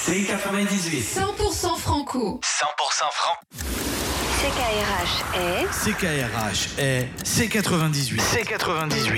C'est 98. 100% franco. 100% franc. CKRH est CKRH est C98. C98.